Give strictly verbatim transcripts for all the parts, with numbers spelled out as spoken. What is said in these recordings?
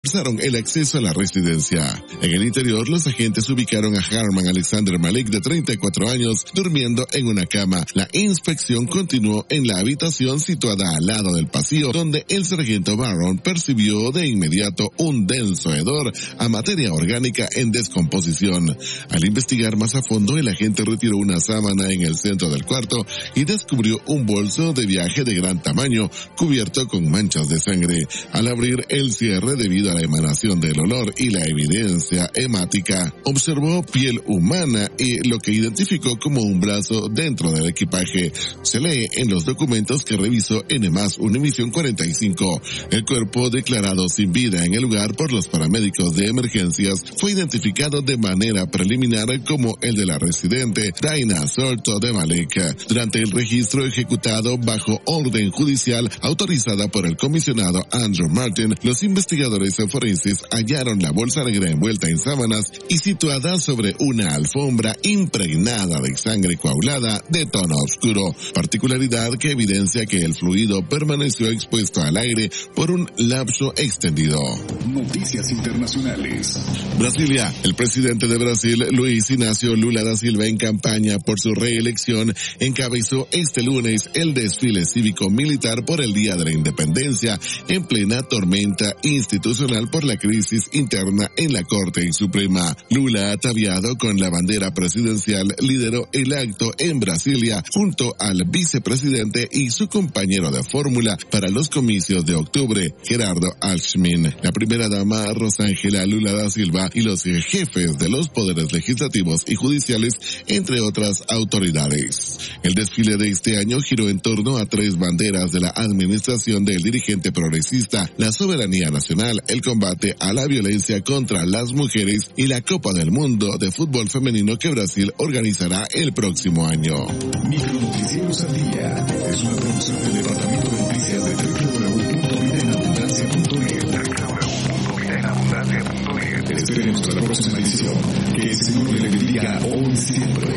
forzaron el acceso a la residencia. En el interior, los agentes ubicaron a Harman Alexander Malik, de treinta y cuatro años, durmiendo en una cama. La inspección continuó en la habitación situada al lado del pasillo, donde el sargento Barron percibió de inmediato un denso hedor a materia orgánica en descomposición. Al investigar más a fondo, el agente retiró una sábana en el centro del cuarto y descubrió un bolso de viaje de gran tamaño cubierto con manchas de sangre. Al abrir el cierre, debido a la emanación del olor y la evidencia hemática, observó piel humana y lo que identificó como un brazo dentro del equipaje. Se lee en los documentos que revisó N más Univisión cuarenta y cinco. El cuerpo, declarado sin vida en el lugar por los paramédicos de emergencias, fue identificado de manera preliminar como el de la residente Daina Sorto de Malek. Durante el registro ejecutado bajo orden judicial autorizada por el comisionado Andrew Martin, los investigadores forenses hallaron la bolsa negra envuelta en sábanas y situada sobre una alfombra impregnada de sangre coagulada de tono oscuro, particularidad que evidencia que el fluido permaneció expuesto al aire por un lapso extendido. Noticias internacionales. Brasilia. El presidente de Brasil, Luis Ignacio Lula da Silva, en campaña por su reelección, encabezó este lunes el desfile cívico-militar por el Día de la Independencia, en plena tormenta institucional por la crisis interna en la Corte Suprema. Lula, ataviado con la bandera presidencial, lideró el acto en Brasilia junto al vicepresidente y su compañero de fórmula para los comicios de octubre, Gerardo Alckmin, la primera dama Rosángela Lula da Silva y los jefes de los poderes legislativos y judiciales, entre otras autoridades. El desfile de este año giró en torno a tres banderas de la administración del dirigente progresista: la soberanía nacional, el combate a la violencia contra las mujeres y la Copa del Mundo de fútbol femenino que Brasil organizará el próximo año. Micronoticieros al día es una producción del Departamento de Noticias de doble u doble u doble u punto vida en abundancia punto net. doble u doble u doble u punto vida en abundancia punto net. Esperemos a la próxima edición. Que el Señor le bendiga hoy siempre.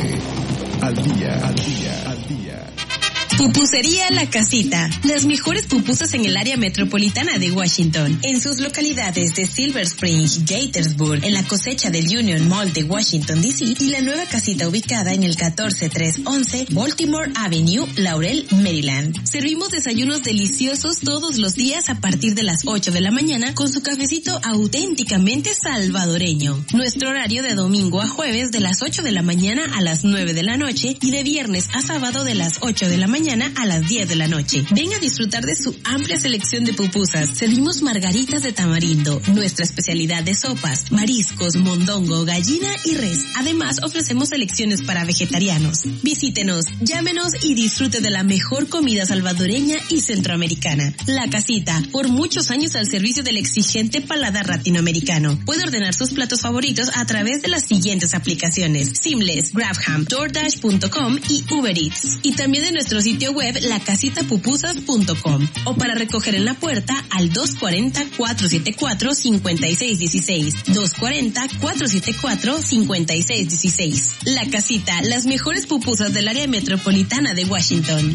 Al día, al día, al día. Pupusería La Casita. Las mejores pupusas en el área metropolitana de Washington. En sus localidades de Silver Spring, Gaithersburg, en la cosecha del Union Mall de Washington, D C y la nueva casita ubicada en el catorce tres once Baltimore Avenue, Laurel, Maryland. Servimos desayunos deliciosos todos los días a partir de las ocho de la mañana con su cafecito auténticamente salvadoreño. Nuestro horario de domingo a jueves de las ocho de la mañana a las nueve de la noche y de viernes a sábado de las ocho de la mañana a las diez de la noche. Ven a disfrutar de su amplia selección de pupusas. Servimos margaritas de tamarindo, nuestra especialidad de sopas, mariscos, mondongo, gallina y res. Además, ofrecemos selecciones para vegetarianos. Visítenos, llámenos y disfrute de la mejor comida salvadoreña y centroamericana. La Casita, por muchos años al servicio del exigente paladar latinoamericano. Puede ordenar sus platos favoritos a través de las siguientes aplicaciones: Seamless, GrabHam, DoorDash punto com y Uber Eats. Y también de nuestro sitio web la casita pupusas punto com o para recoger en la puerta al dos cuarenta, cuatrocientos setenta y cuatro, cincuenta y seis dieciséis, dos cuarenta, cuatrocientos setenta y cuatro, cincuenta y seis dieciséis. La Casita, las mejores pupusas del área metropolitana de Washington.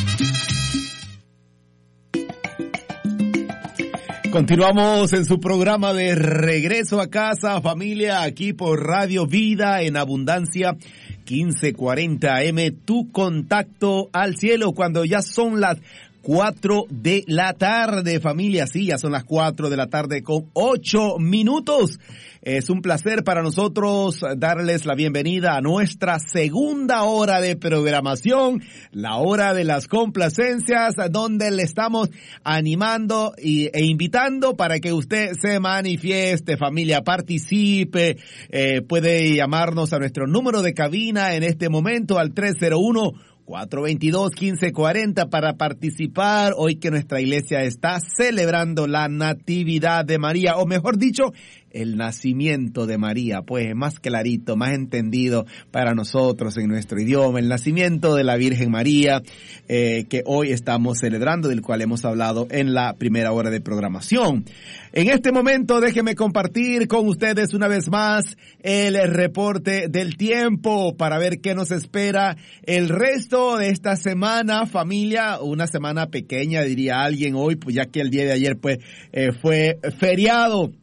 Continuamos en su programa de Regreso a Casa, familia, aquí por Radio Vida en Abundancia quince cuarenta A M, tu contacto al cielo, cuando ya son las cuatro de la tarde, familia. Sí, ya son las cuatro de la tarde con ocho minutos. Es un placer para nosotros darles la bienvenida a nuestra segunda hora de programación, la hora de las complacencias, donde le estamos animando y, e invitando para que usted se manifieste, familia, participe. Eh, puede llamarnos a nuestro número de cabina en este momento al tres cero uno, cuatro dos dos, uno cinco cuatro cero para participar hoy que nuestra iglesia está celebrando la Natividad de María, o mejor dicho, el nacimiento de María, pues más clarito, más entendido para nosotros en nuestro idioma, el nacimiento de la Virgen María, eh, que hoy estamos celebrando, del cual hemos hablado en la primera hora de programación. En este momento, déjenme compartir con ustedes una vez más el reporte del tiempo para ver qué nos espera el resto de esta semana, familia. Una semana pequeña, diría alguien hoy, pues ya que el día de ayer pues eh, fue feriado